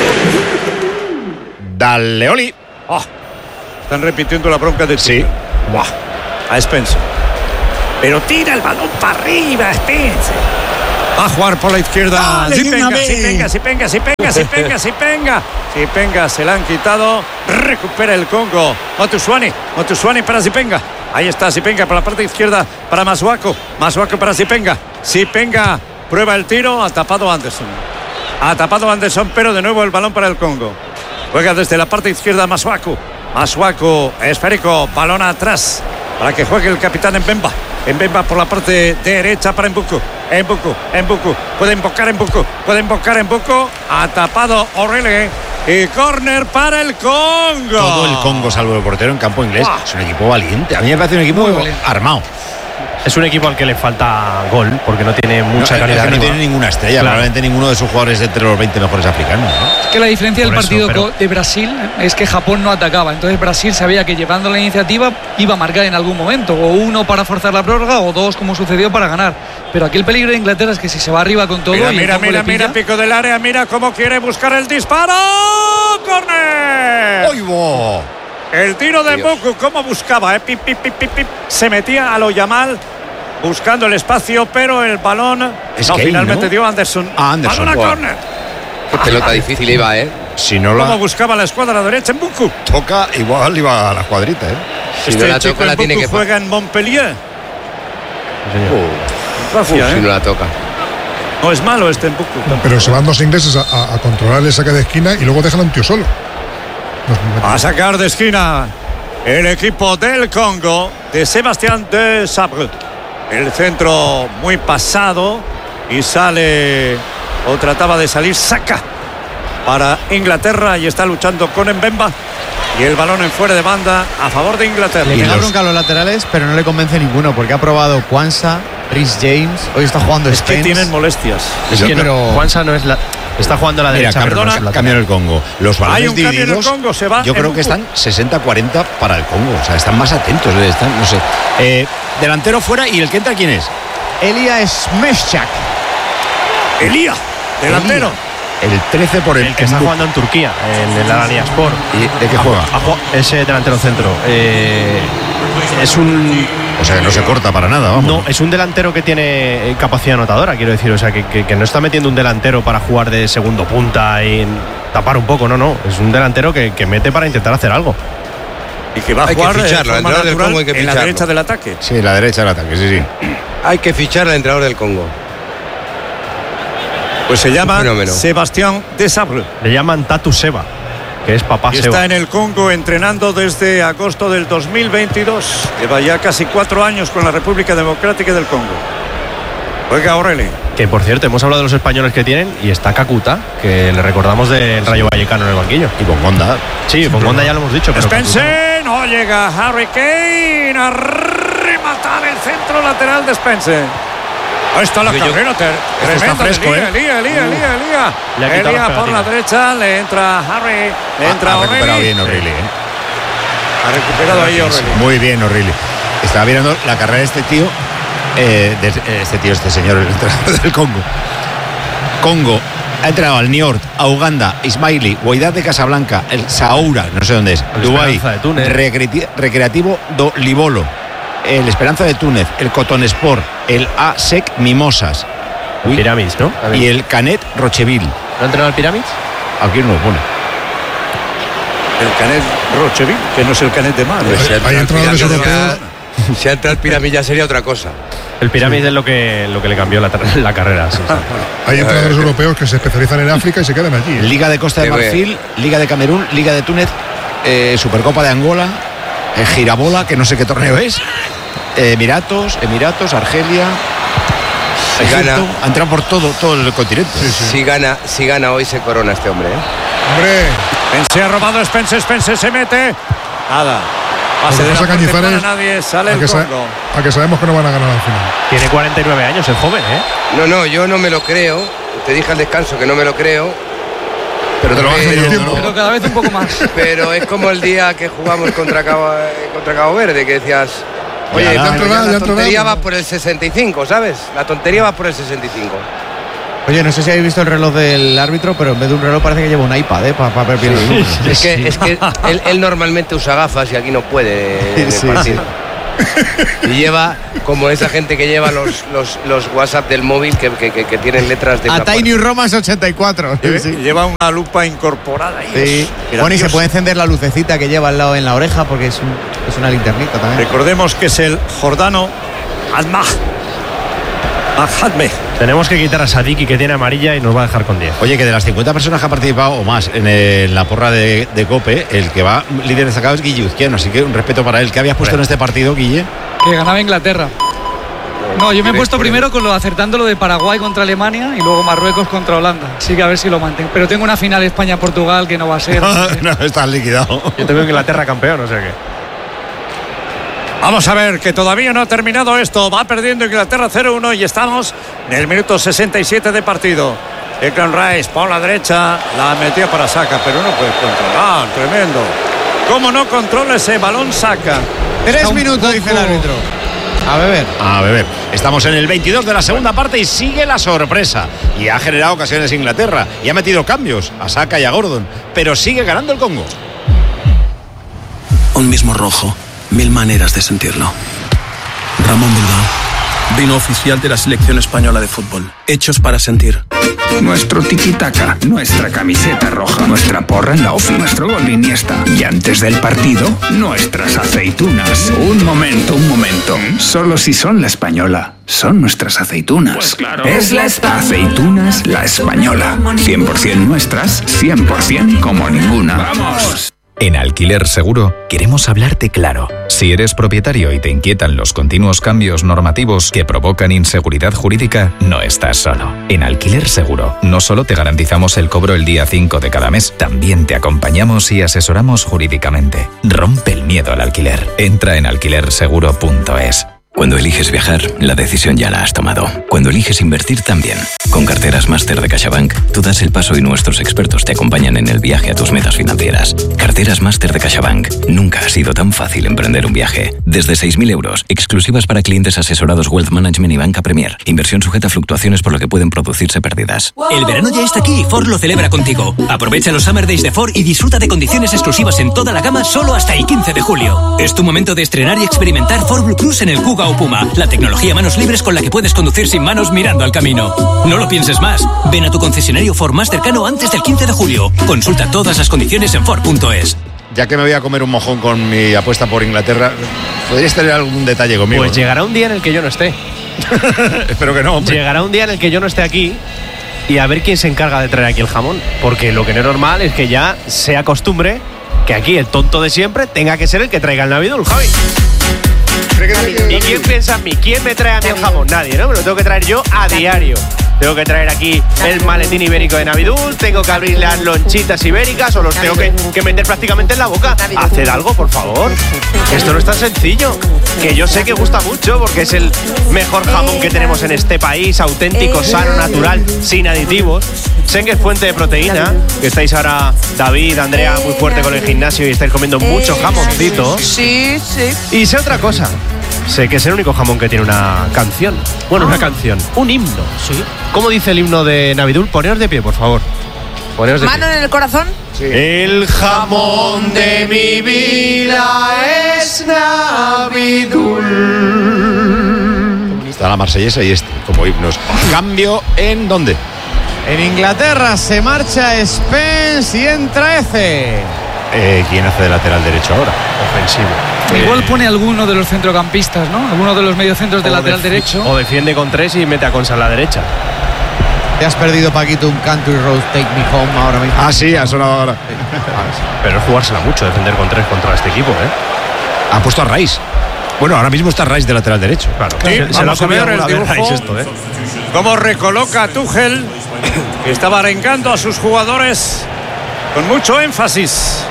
S1: Dale, Oli.
S4: Oh, están repitiendo la bronca de
S1: Sí.
S4: Buah, a Spencer. Pero tira el balón para arriba, Spencer. Va a jugar por la izquierda.
S1: Dale,
S4: Si
S1: de una
S4: penga,
S1: vez.
S4: si penga, si penga, si penga, si penga, si penga. Si penga, se la han quitado. Recupera el Congo. Motusuani, Motusuani para Zipenga. Ahí está Zipenga por la parte izquierda para Masuaku. Masuaku para Zipenga. Zipenga prueba el tiro. Ha tapado Anderson. Ha tapado Anderson, pero de nuevo el balón para el Congo. Juega desde la parte izquierda Masuaku. Masuaku, esférico, balón atrás para que juegue el capitán Mbemba. Mbemba por la parte derecha para Mbuku. Mbuku, Mbuku, puede invocar Mbuku, puede invocar Mbuku. Ha tapado O'Reilly y córner para el Congo.
S1: Todo el Congo, salvo el portero en campo inglés.
S4: Buah.
S1: Es un equipo valiente. A mí me parece un equipo
S7: Muy valiente.
S1: armado.
S6: Es un equipo al que le falta gol porque no tiene mucha
S1: no,
S6: calidad
S1: es que no
S6: arriba.
S1: tiene ninguna estrella,
S6: Claro.
S1: probablemente ninguno de sus jugadores de entre los veinte mejores africanos, ¿no?
S7: Es que la diferencia del
S6: Por eso,
S7: partido
S6: pero-
S7: co- de Brasil es que Japón no atacaba. Entonces Brasil sabía que llevando la iniciativa iba a marcar en algún momento. O uno para forzar la prórroga o dos, como sucedió, para ganar. Pero aquí el peligro de Inglaterra es que si se va arriba con todo
S4: Mira,
S7: y el
S4: mira,
S7: Congo
S4: mira,
S7: le pilla,
S4: mira, pico del área, mira cómo quiere buscar el disparo. ¡Córner!
S1: ¡Oigo!
S4: El tiro de
S3: Dios.
S4: Mbuku, cómo buscaba, ¿eh? Pip, pip, pip, pip, pip. Se metía a lo Yamal buscando el espacio, pero el balón
S1: Es
S4: no,
S1: Kane,
S4: finalmente
S1: ¿no?
S4: dio Anderson.
S1: Ah, Anderson.
S4: Balón a
S1: Buah.
S4: córner.
S3: Qué pelota difícil iba, ¿eh?
S1: Si no
S4: Cómo
S1: la
S4: buscaba la escuadra a la derecha en Mbuku.
S1: toca, igual iba a la cuadrita, ¿eh?
S3: Si
S4: Este
S3: no la
S4: chico
S3: toca, la
S4: Mbuku
S3: tiene que pa-
S4: juega en Montpellier.
S3: Uh,
S4: Gracias,
S3: si
S4: ¿eh?
S3: no la toca.
S4: No es malo este Mbuku.
S2: Pero se van dos ingleses a, a- a controlar el saque de esquina y luego dejan a un tío solo. No, no,
S4: A sacar de esquina el equipo del Congo de Sebastián de Sabre. El centro muy pasado y sale o trataba de salir Saka para Inglaterra y está luchando con Mbemba y el balón en fuera de banda a favor de Inglaterra.
S5: Le
S1: Y
S5: pega
S1: los-
S5: bronca a los laterales, pero no le convence ninguno porque ha probado Kwanza, Rhys James, hoy está jugando
S4: Es que
S5: Spence.
S4: tienen molestias.
S6: Es que no,
S5: pero-
S6: Juansa no es la. Está jugando a la
S1: Mira,
S6: derecha, pero no
S1: perdona,
S6: es el lateral.
S1: cambian el Congo. Los
S4: Hay
S1: balones
S4: un cambio en el
S1: divididos,
S4: Congo, se va
S1: yo creo
S4: Mbuku.
S1: que están sesenta cuarenta para el Congo. O sea, están más atentos. eh, Están, no sé. Eh, delantero fuera y el que entra, ¿quién es?
S5: Elia Smeshchak.
S4: Elía, delantero.
S1: El trece por el,
S6: El que está
S1: Mbuku.
S6: jugando en Turquía, en el Alanyaspor.
S1: ¿Y de qué juega?
S6: Ha jugado- Ese delantero centro. Eh, es un.
S1: O sea, que no se corta para nada, vamos.
S6: No, es un delantero que tiene eh, capacidad anotadora, quiero decir. O sea, que, que- que no está metiendo un delantero para jugar de segundo punta. Y tapar un poco, no, no. Es un delantero que, que mete para intentar hacer algo.
S4: Y que va a
S3: hay
S4: jugar
S3: que ficharlo,
S4: de forma
S3: el entrenador del
S4: natural
S3: Congo hay que
S4: en la
S3: ficharlo.
S4: derecha del ataque.
S1: Sí, la derecha del ataque, sí, sí.
S3: Hay que fichar al entrenador del Congo.
S4: Pues se llama
S3: Fenómeno.
S4: Sebastián Desabre.
S6: Le llaman Tatu Seba, que es papá
S4: Y
S6: Seba.
S4: está en el Congo entrenando desde agosto del dos mil veintidós. Lleva ya casi cuatro años con la República Democrática del Congo. Juega Aureli.
S6: Que por cierto, hemos hablado de los españoles que tienen y está Kakuta, que le recordamos del Rayo Vallecano en el banquillo.
S1: Y Bongonda.
S6: Sí, Bongonda ya lo hemos dicho. Pero
S4: Spencer, no llega Harry Kane a rematar el centro lateral de Spencer. Ahí está la
S3: Yo- yo-
S4: carrera, ter-
S1: Este está
S4: tremenda,
S1: fresco,
S4: Elía,
S1: ¿eh?
S4: Elía, Elía, Elía, Elía.
S6: Le ha quitado
S4: Elía
S6: las
S4: por la
S6: pegatinas.
S4: derecha, le entra Harry, le entra
S1: ha, ha recuperado
S4: O'Reilly.
S1: bien O'Reilly, ¿eh?
S4: Ha recuperado ahí O'Reilly.
S1: Muy bien, O'Reilly. Estaba mirando la carrera de este tío, eh, de este tío, este señor, el entrenador del Congo. Congo ha entrenado al Niort, a Uganda, Ismaili, Wydad de Casablanca, el Saoura, no sé dónde es,
S6: El
S1: Dubái,
S6: Esperanza de Túnez.
S1: Recreati- Recreativo do Libolo, el Esperanza de Túnez, el Cotton Sport, el A S E C Mimosas. Uy,
S6: Pyramids, ¿no?
S1: y el Canet Rocheville.
S6: ¿No ha entrenado al Pyramids?
S1: Aquí no lo pone.
S4: El Canet Rocheville, que no es el Canet de Mar.
S3: Pues si
S2: Hay
S3: entra al
S2: entrenadores
S3: Pirámide
S2: europeos.
S3: ya- Si entra al Pirámide ya sería otra cosa.
S6: El Pyramids es lo que, lo que le cambió la, tra- la carrera. Sí, sí.
S2: Hay entrenadores europeos que se especializan en África y se quedan allí. ¿eh?
S1: Liga de Costa de
S3: Qué
S1: Marfil, Liga de Camerún, Liga de Túnez, eh, Supercopa de Angola, eh, Girabola, que no sé qué torneo es, eh, Emiratos, Emiratos, Argelia,
S3: Si
S1: Egipto,
S3: gana,
S1: ha entrado por todo, todo el continente.
S3: si gana, si gana hoy se corona este hombre, ¿eh?
S2: Hombre,
S4: Spencer ha robado Spencer, Spencer se mete. Nada. Pase
S2: Lo que
S4: de la
S2: pasa,
S4: parte
S2: Cañizares,
S4: para nadie, sale
S2: a
S4: el
S2: que, sa-
S4: Congo.
S2: a que sabemos que no van a ganar al final.
S6: Tiene cuarenta y nueve años, es joven, ¿eh?
S3: No, no, yo no me lo creo. Te dije al descanso que no me lo creo.
S1: Pero te lo vas
S3: Pero-
S1: creyendo, ¿no?
S7: Pero cada vez un poco más.
S3: Pero es como el día que jugamos contra Cabo, eh, contra Cabo Verde, que decías, oye,
S1: Ya,
S3: pero
S1: ya
S3: ya
S2: entrará, ya
S3: la tontería
S2: entrará.
S3: va por el sesenta y cinco, ¿sabes? La tontería va por el sesenta y cinco.
S5: Oye, no sé si habéis visto el reloj del árbitro, pero en vez de un reloj parece que lleva un iPad, ¿eh? Para ver bien los números.
S3: Es que, es que él, él normalmente usa gafas y aquí no puede en el
S5: Sí,
S3: partido. Y lleva como esa gente que lleva los, los, los WhatsApp del móvil que, que, que- que tienen letras de
S5: A
S3: una
S5: Tiny Romans ochenta y cuatro.
S4: Lleva,
S5: Sí.
S4: lleva una lupa incorporada ahí.
S5: Sí.
S4: Es
S5: Bueno, y se
S4: grandioso.
S5: puede encender la lucecita que lleva al lado en la oreja porque es, un- es una linternita también.
S4: Recordemos que es el jordano Almah. Mahadme.
S6: Tenemos que quitar a Sadiki, que tiene amarilla, y nos va a dejar con diez.
S1: Oye, que de las cincuenta personas que han participado o más en, el- en la porra de, de COPE, el que va líder destacado es Guille Uzquiano, así que un respeto para él. ¿Qué habías puesto en este partido, Guille?
S7: Que ganaba Inglaterra. No, yo me he puesto primero con lo acertando lo de Paraguay contra Alemania y luego Marruecos contra Holanda. Así que a ver si lo mantengo. Pero tengo una final España-Portugal que no va a ser. así que-
S1: No, estás liquidado.
S6: Yo tengo Inglaterra campeón, o sea que.
S4: Vamos a ver que todavía no ha terminado esto. Va perdiendo Inglaterra cero uno y estamos en el minuto sesenta y siete de partido. Declan Rice por la derecha, la metía para Saka, pero no puede controlar. Tremendo. ¿Cómo no controla ese balón Saka?
S5: Tres
S4: Está un
S5: minutos, dice el
S4: poco-
S5: árbitro. A beber.
S1: A ver, estamos en el veintidós de la segunda parte y sigue la sorpresa. Y ha generado ocasiones Inglaterra y ha metido cambios a Saka y a Gordon, pero sigue ganando el Congo.
S12: Un mismo rojo, mil maneras de sentirlo. Ramón Bilbao, vino oficial de la selección española de fútbol. Hechos para sentir.
S13: Nuestro tiki-taka, nuestra camiseta roja, nuestra porra en la ofi, nuestro gol de Iniesta. Y antes del partido, nuestras aceitunas. Un momento, un momento. Solo si son la española, son nuestras aceitunas.
S14: Pues claro.
S13: Es la espa- Aceitunas La Española. cien por ciento nuestras, cien por ciento como ninguna. ¡Vamos!
S15: En Alquiler Seguro queremos hablarte claro. Si eres propietario y te inquietan los continuos cambios normativos que provocan inseguridad jurídica, no estás solo. En Alquiler Seguro no solo te garantizamos el cobro el día cinco de cada mes, también te acompañamos y asesoramos jurídicamente. Rompe el miedo al alquiler. Entra en alquiler seguro punto es.
S16: Cuando eliges viajar, la decisión ya la has tomado. Cuando eliges invertir, también. Con Carteras Máster de CaixaBank, tú das el paso y nuestros expertos te acompañan en el viaje a tus metas financieras. Carteras Máster de CaixaBank. Nunca ha sido tan fácil emprender un viaje. Desde seis mil euros, exclusivas para clientes asesorados Wealth Management y Banca Premier. Inversión sujeta a fluctuaciones por lo que pueden producirse pérdidas.
S17: El verano ya está aquí y Ford lo celebra contigo. Aprovecha los Summer Days de Ford y disfruta de condiciones exclusivas en toda la gama solo hasta el quince de julio. Es tu momento de estrenar y experimentar Ford Blue Cruise en el Kuga Peugeot Puma, la tecnología manos libres con la que puedes conducir sin manos mirando al camino. No lo pienses más. Ven a tu concesionario Ford más cercano antes del quince de julio. Consulta todas las condiciones en Ford punto es.
S1: Ya que me voy a comer un mojón con mi apuesta por Inglaterra, ¿podrías tener algún detalle conmigo?
S6: Pues llegará un día en el que yo no esté.
S1: Espero que no, hombre.
S6: Llegará un día en el que yo no esté aquí y a ver quién se encarga de traer aquí el jamón. Porque lo que no es normal es que ya sea costumbre que aquí el tonto de siempre tenga que ser el que traiga el Navidul, Javi. ¿Y quién piensa en mí? ¿Quién me trae a mí el jamón? Nadie, ¿no? Me lo tengo que traer yo a diario. Tengo que traer aquí el maletín ibérico de Navidul, tengo que abrir las lonchitas ibéricas o los tengo que, que meter prácticamente en la boca. Haced algo, por favor. Esto no es tan sencillo. Que yo sé que gusta mucho porque es el mejor jamón que tenemos en este país, auténtico, sano, natural, sin aditivos. Sé que es fuente de proteína, que estáis ahora, David, Andrea, muy fuerte con el gimnasio y estáis comiendo mucho jamoncito.
S10: Sí, sí.
S6: Y sé otra cosa. Sé que es el único jamón que tiene una canción. Bueno, una canción. Un himno. Sí. ¿Cómo dice el himno de Navidul? Poneos de pie, por favor. Poneos de
S10: ¿Mano
S6: pie.
S10: en el corazón?
S6: Sí. El jamón de mi vida es Navidul.
S1: Está la marsellesa y este, como himnos. ¿Cambio en dónde?
S5: En Inglaterra se marcha Spence y entra Eze.
S1: Eh, ¿Quién hace de lateral derecho ahora?
S6: Ofensivo.
S7: Igual pone alguno de los centrocampistas, ¿no? Alguno de los mediocentros de
S6: O
S7: lateral
S6: defi-
S7: derecho.
S6: O defiende con tres y mete a Consa a la derecha.
S5: Te has perdido, Paquito, un Country Road Take Me Home ahora mismo.
S1: Ah, sí, ha sonado ahora.
S6: Pero es jugársela mucho defender con tres contra este equipo, ¿eh?
S1: Ha puesto a Rice. Bueno, ahora mismo está Rice de lateral derecho.
S6: Claro.
S4: Sí,
S6: se, se lo ha
S4: vamos a
S6: comido
S4: ver el
S6: alguna vez
S4: dibujo.
S6: Rice esto, ¿eh?
S4: Cómo recoloca a Tuchel, que estaba arengando a sus jugadores con mucho énfasis.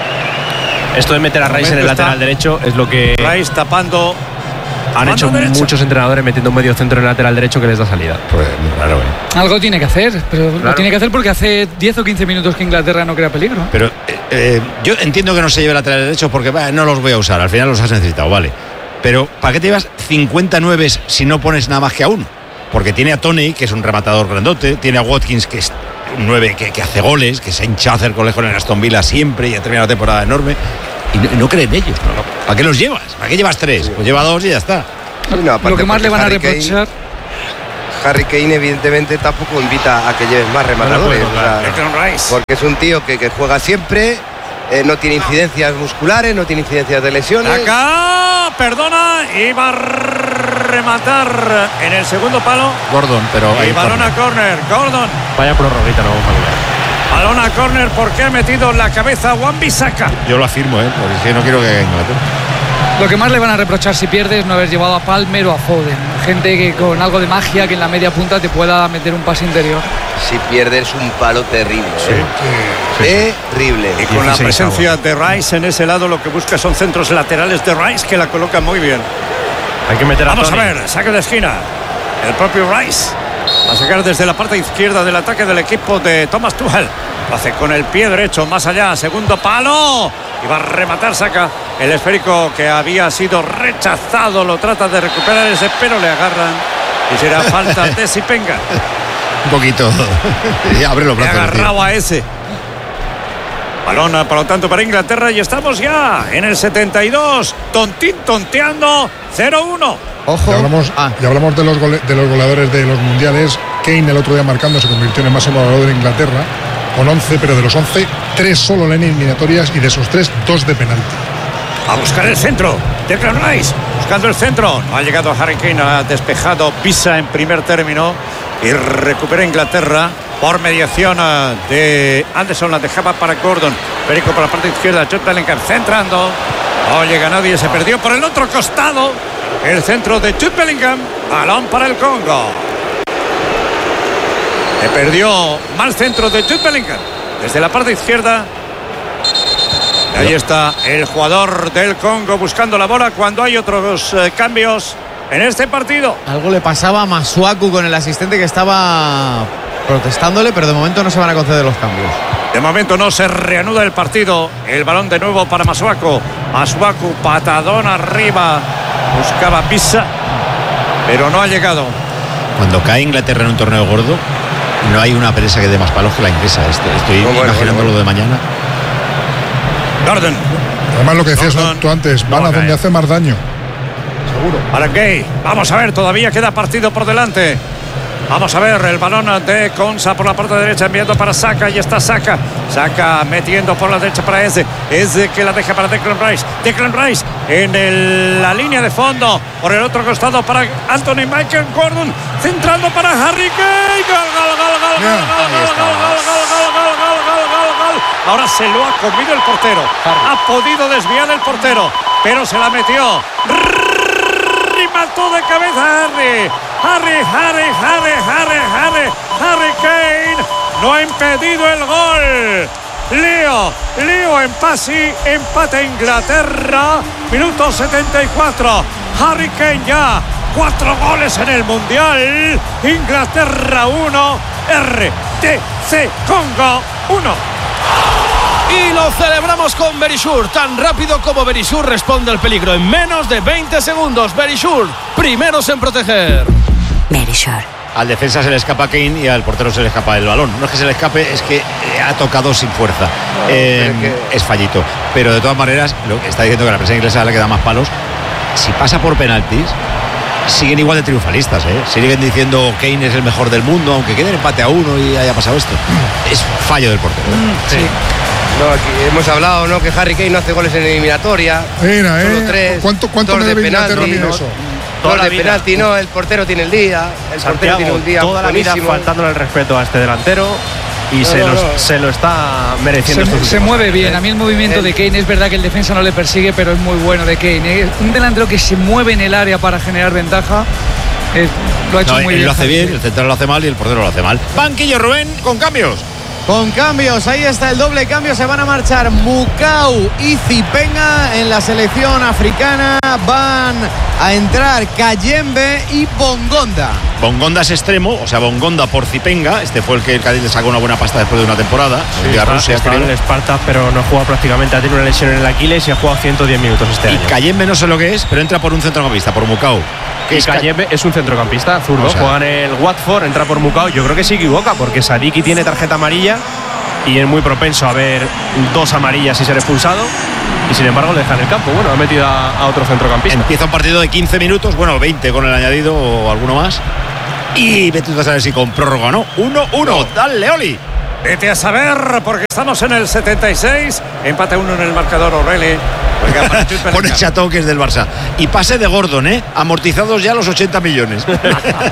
S6: Esto de meter a Rice en el lateral derecho es lo que
S4: Rice tapando.
S6: han hecho
S4: derecha.
S6: muchos entrenadores metiendo un medio centro en el lateral derecho que les da salida.
S1: Pues muy raro, ¿eh?
S7: Algo tiene que hacer, pero lo
S6: Claro.
S7: tiene que hacer porque hace diez o quince minutos que Inglaterra no crea peligro.
S1: Pero eh, eh, yo entiendo que no se lleve lateral derecho porque bah, no los voy a usar. Al final los has necesitado, vale. Pero ¿para qué te llevas cincuenta nueves si no pones nada más que a uno? Porque tiene a Tony, que es un rematador grandote, tiene a Watkins, que es un nueve que, que hace goles, que se ha hinchado a hacer goles con el Aston Villa siempre y ha terminado la temporada enorme. Y no, no creen ellos. No, no. ¿Para qué los llevas? ¿Para qué llevas tres? Pues lleva dos y ya está.
S3: Sí, no, aparte
S7: Lo que más
S3: porque
S7: le van a
S3: Harry Kane-
S7: reprochar.
S3: Harry Kane evidentemente tampoco invita a que lleves más rematadores,
S4: No, no puedo,
S3: o sea,
S4: Declan Rice.
S3: porque es un tío que, que juega siempre, eh, no tiene incidencias musculares, no tiene incidencias de lesiones.
S4: Acá, perdona, iba a rematar en el segundo palo.
S1: Gordon, pero
S4: Y
S1: ahí
S4: balón a córner, Gordon.
S6: Vaya prorroguita, no vamos a mirar.
S4: Balón a córner porque ha metido la cabeza Wan-Bissaka.
S1: yo lo afirmo, ¿eh? Porque es que no quiero que caiga Inglaterra.
S7: Lo que más le van a reprochar si pierde es no haber llevado a Palmer o a Foden. Gente que con algo de magia que en la media punta te pueda meter un pase interior.
S3: Si pierdes un palo terrible, ¿eh? terrible.
S4: Y con la
S6: dieciséis
S4: presencia de Rice en ese lado, lo que busca son centros laterales de Rice que la coloca muy bien.
S6: Hay que meter a
S4: Vamos a
S6: Tony.
S4: ver, saque de esquina. El propio Rice va a sacar desde la parte izquierda del ataque del equipo de Thomas Tuchel. Lo hace con el pie derecho, más allá, segundo palo. Y va a rematar, saca el esférico que había sido rechazado. Lo trata de recuperar ese, pero le agarran. Y será falta de Sipenga.
S1: Un poquito. Y abre los
S4: Le ha
S1: brazos. tío.
S4: agarrado a ese. Balón, por lo tanto, para Inglaterra. Y estamos ya en el setenta y dos. Tontín tonteando. cero uno.
S5: Ojo.
S2: Y hablamos,
S5: Ah,
S2: y hablamos de, los gole- de los goleadores de los mundiales. Kane el otro día marcando se convirtió en el máximo goleador de Inglaterra con once, pero de los once, tres solo en eliminatorias y de esos tres, dos de penalti.
S4: A buscar el centro. Declan Rice buscando el centro. No ha llegado Harry Kane, ha despejado Pisa en primer término y recupera Inglaterra por mediación eh, de Anderson. La dejaba para Gordon. Perico por la parte izquierda. Jude Bellingham centrando. No llega nadie. Se perdió por el otro costado. El centro de Jude Bellingham. Balón para el Congo. Se perdió mal centro de Jude Bellingham. Desde la parte izquierda. Y ahí está el jugador del Congo buscando la bola cuando hay otros eh, cambios en este partido.
S5: algo le pasaba a Masuaku con el asistente que estaba protestándole, pero de momento no se van a conceder los cambios.
S4: De momento no se reanuda el partido. El balón de nuevo para Masuaku. Masuaku, patadón arriba. Buscaba Pisa, pero no ha llegado.
S1: Cuando cae Inglaterra en un torneo gordo, no hay una presa que dé más palos que la inglesa. Estoy, estoy
S3: Oh, bueno,
S1: imaginando
S3: bueno, bueno.
S1: lo de mañana.
S4: Gordon.
S2: Además, lo que decías
S4: Gordon.
S2: tú antes, van
S4: No,
S2: a donde
S4: cae.
S2: hace más daño. seguro.
S4: Aaron Gay, vamos a ver, todavía queda partido por delante. Vamos a ver el balón de Konsa por la parte derecha, enviando para Saka. Y está Saka. Saka metiendo por la derecha para Eze. Eze que la deja para Declan Rice. Declan Rice en el, la línea de fondo. Por el otro costado para Anthony Michael Gordon. Centrando para Harry Kane. Gol, gol, gol, gol, gol, gol, gol, gol, gol, gol, gol, gol, gol. Ahora se lo ha comido el portero. Ha podido desviar el portero, pero se la metió. Mató de cabeza Harry. Harry, Harry, Harry, Harry, Harry, Harry Kane no ha impedido el gol. Leo, Leo en pase, empate Inglaterra, minuto setenta y cuatro. Harry Kane ya, cuatro goles en el Mundial. Inglaterra uno, R T C Congo uno.
S14: Y lo celebramos con Verisure. Tan rápido como Verisure responde al peligro en menos de veinte segundos. Verisure, primeros en proteger.
S18: Verisure.
S1: Al defensa se le escapa Kane y al portero se le escapa el balón. No es que se le escape, es que eh, ha tocado sin fuerza. No, eh, que... Es fallito. Pero de todas maneras, lo que está diciendo que la prensa inglesa le queda más palos. Si pasa por penaltis, siguen igual de triunfalistas, ¿eh? Siguen diciendo Kane es el mejor del mundo, aunque quede el empate a uno y haya pasado esto. Es fallo del portero. ¿eh?
S3: Sí. No, aquí hemos hablado, ¿no? Que Harry Kane no hace goles en eliminatoria.
S2: Mira,
S3: solo
S2: ¿eh?
S3: tres.
S2: ¿Cuánto, cuánto me debe Inglaterra a mí de eso?
S3: Gol de penalti, no, el portero tiene el día. El
S6: Santiago,
S3: portero tiene un día
S6: toda
S3: buenísimo.
S6: la vida faltándole el respeto a este delantero. Y no, se, no, los, no. se lo está mereciendo.
S7: Se, se mueve bien. A mí el movimiento el, de Kane, es verdad que el defensa no le persigue, pero es muy bueno de Kane. Un delantero que se mueve en el área para generar ventaja. Eh, lo ha hecho
S1: no,
S7: muy
S1: él
S7: bien.
S1: Lo hace bien, el central lo hace mal y el portero lo hace mal. Banquillo, Rubén, con cambios.
S5: Con cambios, ahí está el doble cambio. Se van a marchar Mukau y Zipenga en la selección africana. Van a entrar Kayembe y Bongonda.
S1: Bongonda es extremo, o sea, Bongonda por Zipenga. Este fue el que el Cádiz le sacó una buena pasta después de una temporada.
S6: Sí, a Rusia, está en el Spartak, pero no ha jugado prácticamente. Ha tenido una lesión en el Aquiles y ha jugado ciento diez minutos este
S1: y
S6: año.
S1: Y Kayembe no sé lo que es, pero entra por un centrocampista, por Mukau.
S6: Y es Kayembe es un centrocampista zurdo, o sea, juega en el Watford, entra por Mukau. Yo creo que se equivoca porque Sadiki tiene tarjeta amarilla y es muy propenso a ver dos amarillas y ser expulsado, y sin embargo le deja en el campo. Bueno, ha metido a, a otro centrocampista.
S1: Empieza un partido de quince minutos, bueno, veinte con el añadido o alguno más, y vete a saber si con prórroga o no. uno uno, no. Dale, Oli.
S4: Vete a saber, porque estamos en el setenta y seis, empate uno en el marcador. O'Reilly
S1: pone chatoques del Barça y pase de Gordon, ¿eh? Amortizados ya los ochenta millones.
S4: Bueno,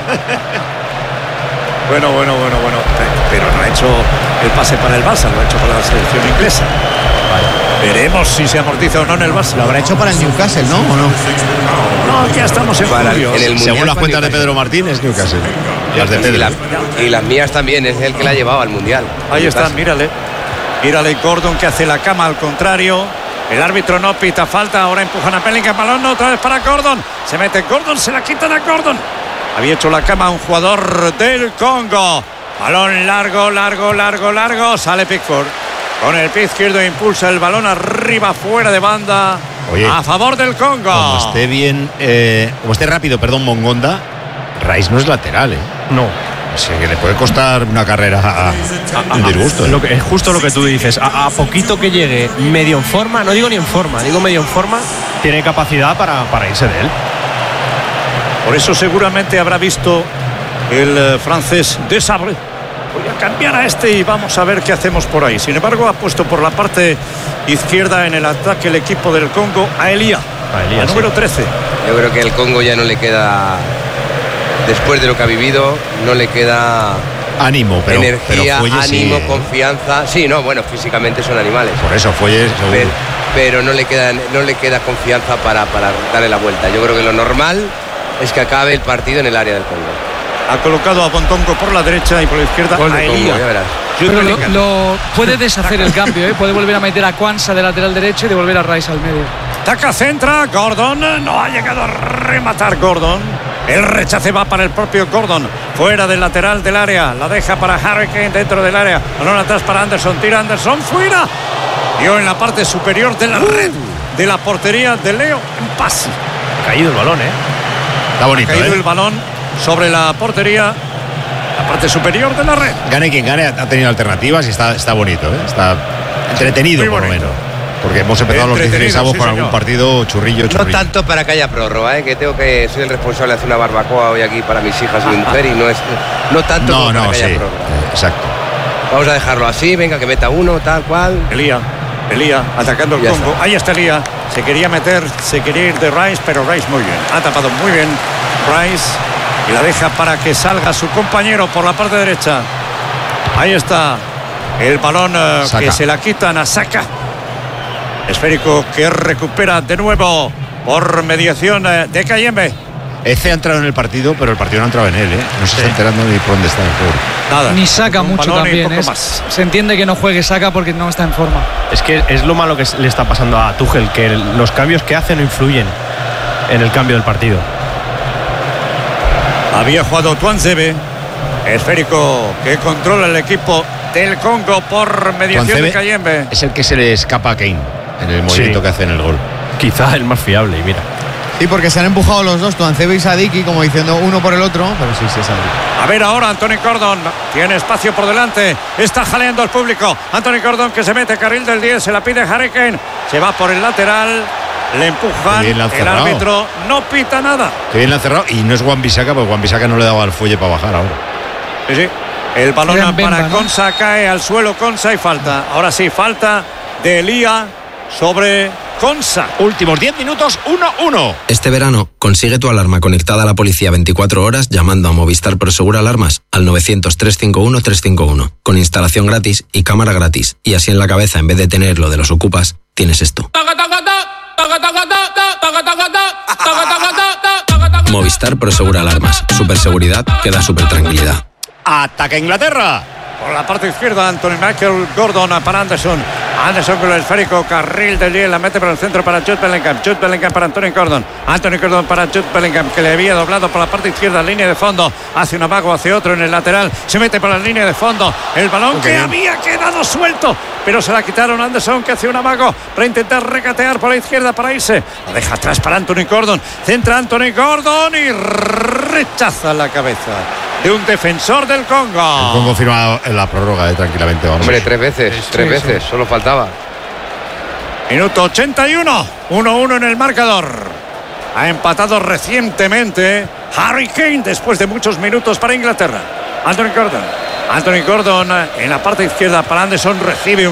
S4: bueno, bueno, bueno. Pero no ha hecho el pase para el Barça, lo ha hecho para la selección inglesa. Vale. Veremos si se amortiza o no en el Barça.
S5: Lo habrá hecho para el Newcastle, ¿no? ¿O no?
S4: No, ya estamos en julio.
S1: En el Según las cuentas de Pedro Martínez, Newcastle. Las de Pedro.
S3: Y, la, y las mías también, es el que la ha llevado al Mundial.
S4: Ahí está, mírale. Mírale Gordon que hace la cama al contrario. El árbitro no pita falta, ahora empujan a Bellingham, balón otra vez para Gordon. Se mete Gordon, se la quitan a Gordon. Había hecho la cama un jugador del Congo. Balón largo, largo, largo, largo. Sale Pickford. Con el pie izquierdo impulsa el balón arriba, fuera de banda. Oye, a favor del Congo.
S1: Como esté bien, eh, como esté rápido, perdón, Bongonda, Rice no es lateral, ¿eh?
S6: No.
S1: O sea, que le puede costar una carrera a, a, a un disgusto. ¿eh?
S6: Lo que, es justo lo que tú dices. A, a poquito que llegue medio en forma, no digo ni en forma, digo medio en forma, tiene capacidad para, para irse de él.
S4: Por eso seguramente habrá visto el eh, francés de Sabre. Voy a cambiar a este y vamos a ver qué hacemos por ahí. Sin embargo, ha puesto por la parte izquierda en el ataque el equipo del Congo a Elia, a Elia, número sí. trece.
S3: Yo creo que el Congo ya no le queda, después de lo que ha vivido, no le queda
S1: ánimo, pero,
S3: energía,
S1: pero Fuelle,
S3: ánimo,
S1: sí.
S3: confianza. Sí, no, bueno, físicamente son animales.
S1: Por eso Fuelle,
S3: pero, pero no le queda, no le queda confianza para, para darle la vuelta. Yo creo que lo normal es que acabe el partido en el área del Congo.
S4: Ha colocado a Bontongo por la derecha y por la izquierda
S3: Gol
S4: a Elia.
S3: Ya verás.
S7: Pero lo, lo puede deshacer el cambio, ¿eh? Puede volver a meter a Kwanza de lateral derecho y devolver a Rice al medio.
S4: Taca, centra, Gordon. No ha llegado a rematar Gordon. El rechace va para el propio Gordon. Fuera del lateral del área. La deja para Harry Kane dentro del área. Balón atrás para Anderson. Tira Anderson. Fuera. Dio en la parte superior de la red de la portería de Leo. En pase.
S6: Ha caído el balón, ¿eh?
S1: Está bonito,
S4: ha caído
S1: ¿eh?
S4: el balón sobre la portería, la parte superior de la red.
S1: Gane quien gane, ha tenido alternativas y está, está bonito, ¿eh? Está entretenido por lo menos. Porque hemos empezado los dieciséis avos sí, con algún partido churrillo, churrillo.
S3: No tanto para que haya prórroga, ¿eh? Que tengo que soy el responsable de hacer una barbacoa hoy aquí para mis hijas y mi mujer y no es no tanto
S1: no,
S3: para
S1: no,
S3: que
S1: sí,
S3: haya prórroga.
S1: Exacto.
S3: Vamos a dejarlo así, venga, que meta uno, tal cual.
S4: Elía, Elía, atacando el Congo. Está. Ahí está Elía. Se quería meter, se quería ir de Rice, pero Rice muy bien. Ha tapado muy bien Rice y la deja para que salga su compañero por la parte derecha. Ahí está el balón uh, que se la quitan a Saka. Esférico que recupera de nuevo por mediación uh, de Kayembe.
S1: Eze ha entrado en el partido, pero el partido no ha entrado en él, ¿eh? No se sí. está enterando ni por dónde está el juego.
S7: Nada. Ni Saka mucho también. Es, se entiende que no juegue Saka porque no está en forma.
S6: Es que es lo malo que le está pasando a Tuchel, que los cambios que hace no influyen en el cambio del partido.
S4: Había jugado Tuanzebe, esférico que controla el equipo del Congo por mediación Tuanzebe de Kayembe.
S1: Es el que se le escapa a Kane en el movimiento sí. que hace en el gol.
S6: Quizá el más fiable, y mira.
S5: Sí, porque se han empujado los dos, Tuanzebe y Sadiki, como diciendo uno por el otro, pero sí, sí es Sadiki.
S4: A ver ahora Anthony Gordon, tiene espacio por delante, está jaleando el público. Anthony Gordon que se mete carril del diez, se la pide Harry Kane, se va por el lateral, le empujan, el árbitro no pita nada.
S1: Que bien la han cerrado y no es Wan-Bissaka, porque Wan-Bissaka no le daba el fuelle para bajar ahora.
S4: Sí, sí, el balón
S7: Bemba,
S4: para
S7: ¿no?
S4: Konsa, cae al suelo Konsa y falta. Ahora sí, falta de Elía sobre Konsa.
S1: Últimos diez minutos, uno uno.
S18: Este verano, consigue tu alarma conectada a la policía veinticuatro horas llamando a Movistar Prosegur Alarmas al novecientos, trescientos cincuenta y uno, trescientos cincuenta y uno. Con instalación gratis y cámara gratis. Y así en la cabeza, en vez de tener lo de los ocupas, tienes esto. Movistar Prosegur Alarmas. Superseguridad que da super tranquilidad.
S1: Ataca Inglaterra.
S4: Por la parte izquierda, Anthony Michael Gordon para Anderson. Anderson con el esférico, carril del diez, la mete por el centro para Jude Bellingham. Jude Bellingham para Anthony Gordon. Anthony Gordon para Jude Bellingham, que le había doblado por la parte izquierda, línea de fondo. Hace un amago, hace otro en el lateral. Se mete por la línea de fondo. El balón okay. que había quedado suelto, pero se la quitaron. Anderson, que hace un amago para intentar regatear por la izquierda para irse. Lo deja atrás para Anthony Gordon. Centra Anthony Gordon y rechaza la cabeza de un defensor del Congo.
S1: El Congo firma en la prórroga, eh, tranquilamente. Vamos.
S3: Hombre, tres veces, sí, tres sí, veces, sí. Solo faltaba.
S4: Minuto ochenta y uno, uno uno en el marcador. Ha empatado recientemente Harry Kane después de muchos minutos para Inglaterra. Anthony Gordon. Anthony Gordon en la parte izquierda para Anderson, recibe un